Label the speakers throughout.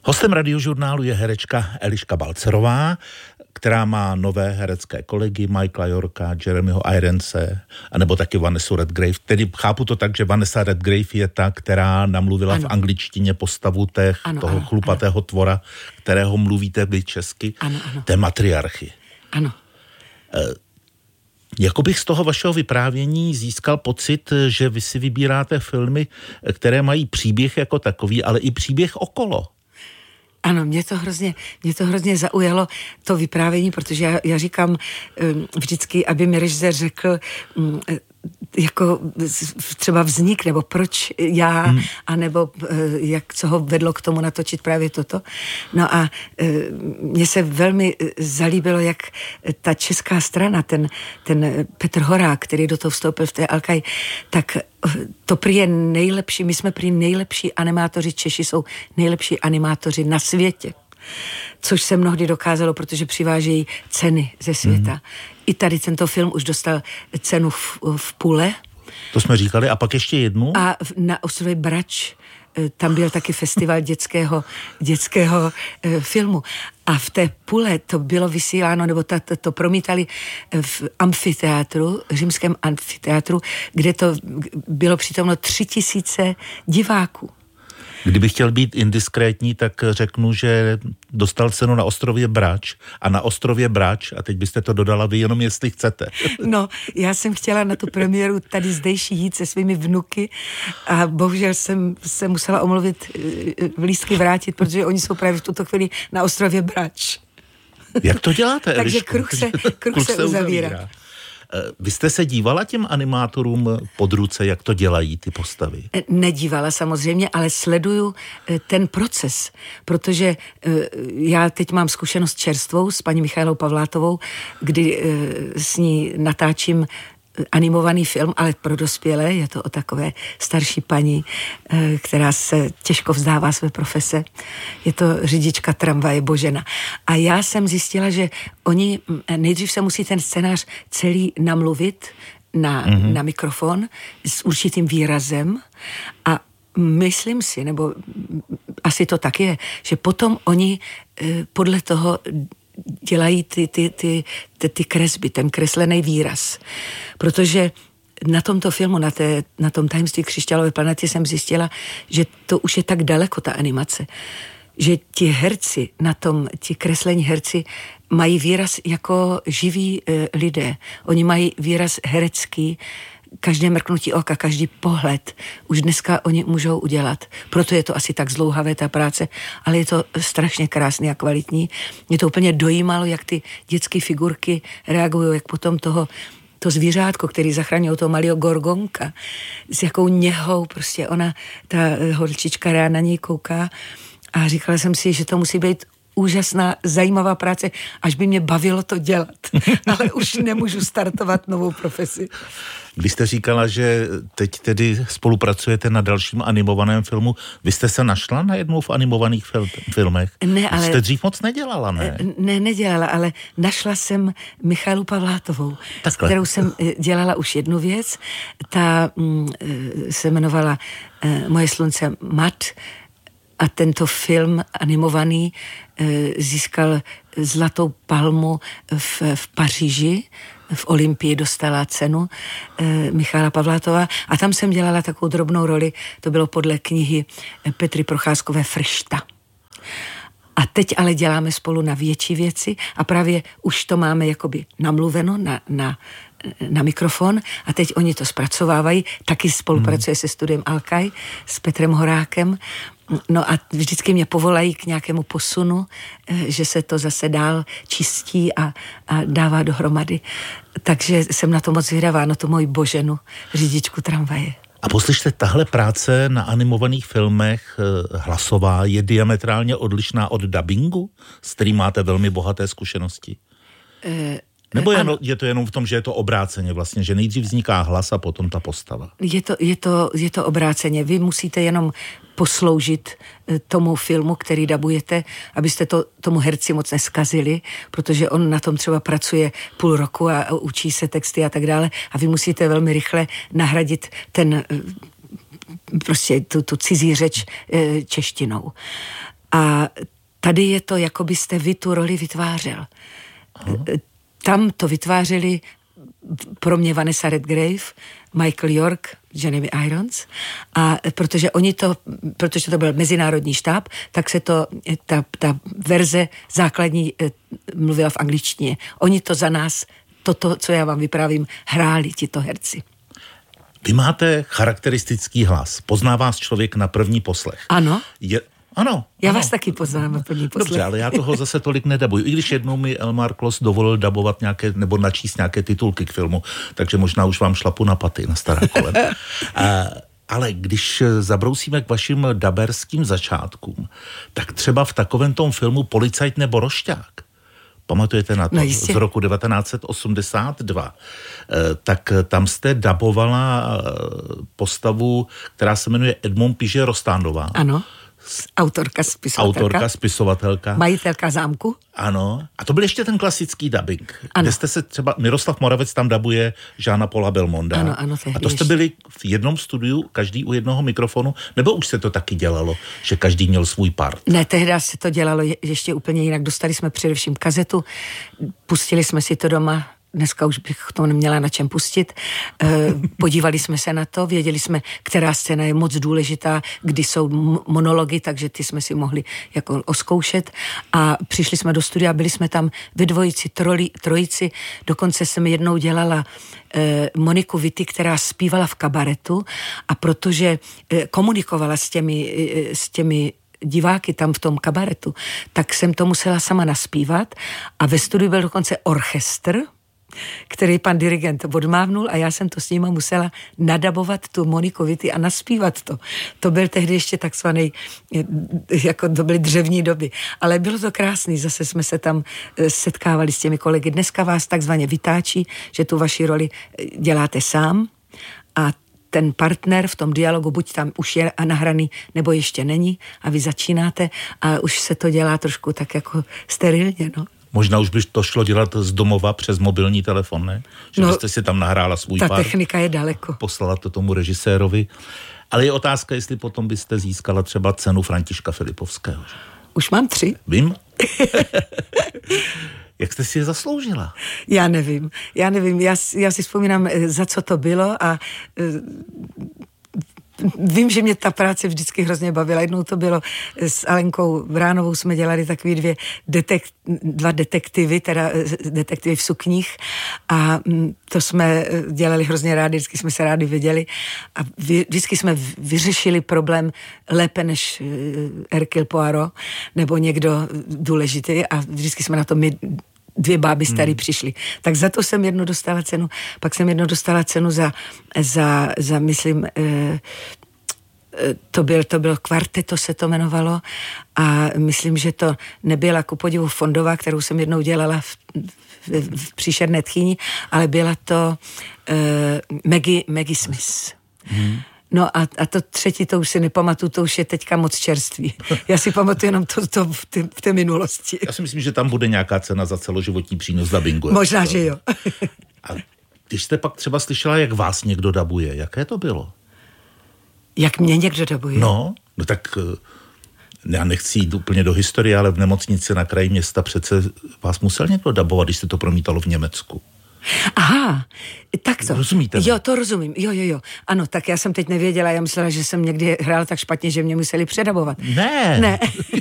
Speaker 1: Hostem radiožurnálu je herečka Eliška Balcerová, která má nové herecké kolegy Michaela Yorka, Jeremyho Ironse, anebo taky Vanessa Redgrave. Tedy chápu to tak, že Vanessa Redgrave je ta, která namluvila v angličtině postavu toho chlupatého tvora, kterého mluvíte vy česky, té matriarchy.
Speaker 2: Ano.
Speaker 1: Jako bych z toho vašeho vyprávění získal pocit, že vy si vybíráte filmy, které mají příběh jako takový, ale i příběh okolo.
Speaker 2: Ano, mě to hrozně zaujalo, to vyprávění, protože já říkám vždycky, aby mi režisér řekl, jako třeba vznik, nebo proč já, anebo co ho vedlo k tomu natočit právě toto. No a mně se velmi zalíbilo, jak ta česká strana, ten Petr Horák, který do toho vstoupil v té Alkaj, tak to prý je nejlepší, my jsme prý nejlepší animátoři, Češi jsou nejlepší animátoři na světě. Což se mnohdy dokázalo, protože přivážejí ceny ze světa. I tady tento film už dostal cenu v Pule.
Speaker 1: To jsme říkali. A pak ještě jednu?
Speaker 2: A na ostrově Brač tam byl taky festival dětského filmu. A v té Pule to bylo vysíláno, nebo to promítali v amfiteátru, římském amfiteátru, kde to bylo přítomno 3000 diváků.
Speaker 1: Kdybych chtěl být indiskrétní, tak řeknu, že dostal cenu na ostrově Brač a na ostrově Brač, a teď byste to dodala vy jenom, jestli chcete.
Speaker 2: No, já jsem chtěla na tu premiéru tady zdejší jít se svými vnuky a bohužel jsem se musela omluvit, lístky vrátit, protože oni jsou právě v tuto chvíli na ostrově Brač.
Speaker 1: Jak to děláte,
Speaker 2: Takže
Speaker 1: Eliško?
Speaker 2: kruh se uzavírá.
Speaker 1: Vy jste se dívala těm animátorům pod ruce, jak to dělají ty postavy?
Speaker 2: Nedívala samozřejmě, ale sleduju ten proces, protože já teď mám zkušenost čerstvou s paní Michaelou Pavlátovou, kdy s ní natáčím animovaný film, ale pro dospělé, je to o takové starší paní, která se těžko vzdává své profese. Je to řidička tramvaje Božena. A já jsem zjistila, že oni nejdřív se musí ten scénář celý namluvit na mikrofon s určitým výrazem a myslím si, nebo asi to tak je, že potom oni podle toho dělají ty kresby, ten kreslený výraz. Protože na tomto filmu, na tom Tajemství křišťálové planety jsem zjistila, že to už je tak daleko, ta animace, že ti herci ti kreslení herci mají výraz jako živí lidé. Oni mají výraz herecký, každé mrknutí oka, každý pohled už dneska oni můžou udělat. Proto je to asi tak zdlouhavé ta práce, ale je to strašně krásný a kvalitní. Mě to úplně dojímalo, jak ty dětské figurky reagují, jak potom to zvířátko, který zachránil toho malého Gorgonka, s jakou něhou prostě ta holčička na něj kouká a říkala jsem si, že to musí být úžasná, zajímavá práce, až by mě bavilo to dělat. Ale už nemůžu startovat novou profesi.
Speaker 1: Když jste říkala, že teď tedy spolupracujete na dalším animovaném filmu, vy jste se našla najednou v animovaných filmech?
Speaker 2: Ne, ale...
Speaker 1: Jste dřív moc nedělala, ne?
Speaker 2: Ne, nedělala, ale našla jsem Michaelu Pavlátovou, s kterou jsem dělala už jednu věc. Ta se jmenovala Moje slunce mat a tento film animovaný získal Zlatou palmu v Paříži, v Olympii dostala cenu Michaela Pavlátová a tam jsem dělala takovou drobnou roli, to bylo podle knihy Petry Procházkové Fršta. A teď ale děláme spolu na větší věci a právě už to máme jakoby namluveno na mikrofon a teď oni to zpracovávají, taky spolupracuje se studiem Alkaj s Petrem Horákem. No a vždycky mě povolají k nějakému posunu, že se to zase dál čistí a dává dohromady. Takže jsem na to moc zvědavá, na tu moji Boženu, řidičku tramvaje.
Speaker 1: A poslyšte, tahle práce na animovaných filmech hlasová je diametrálně odlišná od dabingu, s kterým máte velmi bohaté zkušenosti? Nebo je to jenom v tom, že je to obráceně vlastně, že nejdřív vzniká hlas a potom ta postava?
Speaker 2: Je to obráceně. Vy musíte jenom posloužit tomu filmu, který dabujete, abyste to tomu herci moc neskazili, protože on na tom třeba pracuje půl roku a učí se texty a tak dále a vy musíte velmi rychle nahradit tu cizí řeč češtinou. A tady je to, jako byste vy tu roli vytvářel. Tam to vytvářeli pro mě Vanessa Redgrave, Michael York, Jeremy Irons, a protože to byl mezinárodní štáb, tak se to, ta verze základní mluvila v angličtině. Oni to za nás, toto, co já vám vyprávím, hráli tito herci.
Speaker 1: Vy máte charakteristický hlas. Pozná vás člověk na první poslech.
Speaker 2: Ano.
Speaker 1: Ano.
Speaker 2: Já vás taky poznám na první poslech.
Speaker 1: Dobře, ale já toho zase tolik nedabuju. I když jednou mi Elmar Klos dovolil dabovat nějaké, nebo načíst nějaké titulky k filmu, takže možná už vám šlapu na paty, na stará kolena. Ale když zabrousíme k vašim daberským začátkům, tak třeba v takovém tom filmu Policajt nebo rošťák, pamatujete na to? No, z roku 1982. Tak tam jste dabovala postavu, která se jmenuje Edmond Piget-Rostándová.
Speaker 2: Ano. Autorka, spisovatelka. Majitelka zámku.
Speaker 1: Ano. A to byl ještě ten klasický dabing. Ano. Kde jste se třeba, Miroslav Moravec tam dabuje Jeana Paula Belmonda.
Speaker 2: Ano,
Speaker 1: a to jste byli v jednom studiu, každý u jednoho mikrofonu, nebo už se to taky dělalo, že každý měl svůj part?
Speaker 2: Ne, tehdy se to dělalo ještě úplně jinak. Dostali jsme především kazetu, pustili jsme si to doma. Dneska už bych to neměla na čem pustit. Podívali jsme se na to, věděli jsme, která scéna je moc důležitá, kdy jsou monology, takže ty jsme si mohli jako oskoušet. A přišli jsme do studia, byli jsme tam ve dvojici, trojici. Dokonce jsem jednou dělala Moniku Vitti, která zpívala v kabaretu, a protože komunikovala s těmi diváky tam v tom kabaretu, tak jsem to musela sama naspívat. A ve studiu byl dokonce orchestr, který pan dirigent odmávnul, a já jsem to s nima musela nadabovat tu Moniku Vitti a naspívat to. To byl tehdy ještě takzvaný, jako to byly dřevní doby. Ale bylo to krásný, zase jsme se tam setkávali s těmi kolegy. Dneska vás takzvaně vytáčí, že tu vaši roli děláte sám a ten partner v tom dialogu buď tam už je nahraný, nebo ještě není, a vy začínáte a už se to dělá trošku tak jako sterilně, no.
Speaker 1: Možná už by to šlo dělat z domova přes mobilní telefon, ne? Že byste si tam nahrála svůj pár.
Speaker 2: Ta technika je daleko.
Speaker 1: Poslala to tomu režisérovi. Ale je otázka, jestli potom byste získala třeba cenu Františka Filipovského.
Speaker 2: Už mám 3.
Speaker 1: Vím. Jak jste si je zasloužila?
Speaker 2: Já nevím. Já si vzpomínám, za co to bylo, a vím, že mě ta práce vždycky hrozně bavila. Jednou to bylo s Alenkou Vránovou, jsme dělali takový dva detektivy, teda detektivy v sukních, a to jsme dělali hrozně rádi, vždycky jsme se rádi viděli a vždycky jsme vyřešili problém lépe než Hercule Poirot nebo někdo důležitý, a vždycky jsme na to my 2 báby starý přišli. Tak za to jsem jednou dostala cenu. Pak jsem jednou dostala cenu za myslím, to bylo Kvarteto se to jmenovalo, a myslím, že to nebyla ku podivu Fondová, kterou jsem jednou dělala v Příšerné tchýni, ale byla to Maggie Smith. No a to 3, to už si nepamatuju, to už je teďka moc čerství. Já si pamatuju jenom to v té minulosti.
Speaker 1: Já si myslím, že tam bude nějaká cena za celoživotní přínos dabingu.
Speaker 2: Možná, že jo.
Speaker 1: A když jste pak třeba slyšela, jak vás někdo dabuje, jaké to bylo?
Speaker 2: Jak mě někdo dabuje?
Speaker 1: No tak já nechci jít úplně do historie, ale v nemocnici na kraji města přece vás musel někdo dabovat, když se to promítalo v Německu.
Speaker 2: Aha, tak to.
Speaker 1: Rozumíte?
Speaker 2: Jo, to rozumím. Jo. Ano, tak já jsem teď nevěděla, já myslela, že jsem někdy hrál tak špatně, že mě museli předabovat.
Speaker 1: Ne.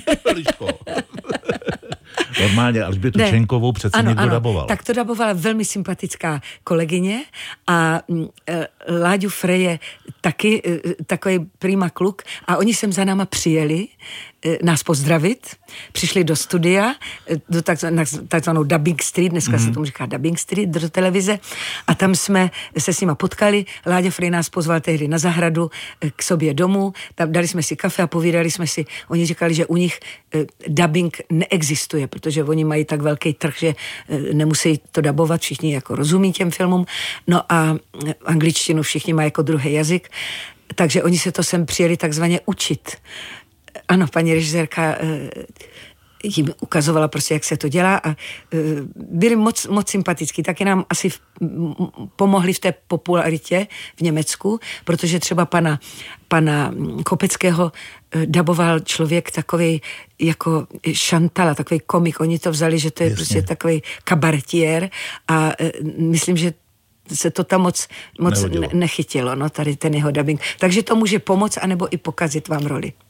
Speaker 1: Normálně Alžbětu Čenkovou přece někdo daboval.
Speaker 2: Tak to dabovala velmi sympatická kolegyně a Láďu Freje taky takový prima kluk, a oni sem za náma přijeli nás pozdravit, přišli do studia, do takzvanou Dubbing Street, dneska se tomu říká Dubbing Street, do televize, a tam jsme se s nima potkali. Láďa Frej nás pozval tehdy na zahradu k sobě domů, tam dali jsme si kafe a povídali jsme si. Oni říkali, že u nich dubbing neexistuje, protože oni mají tak velký trh, že nemusí to dabovat, všichni jako rozumí těm filmům, no a angličtinu všichni mají jako druhý jazyk, takže oni se to sem přijeli takzvaně učit. Ano, paní režisérka jim ukazovala prostě, jak se to dělá a byli moc sympatický. Taky nám asi pomohli v té popularitě v Německu, protože třeba pana Kopeckého daboval člověk takovej jako Šantala, takový komik. Oni to vzali, že to je prostě takový kabaretier a myslím, že se to tam moc nechytilo, no, tady ten jeho dabing. Takže to může pomoct, anebo i pokazit vám roli.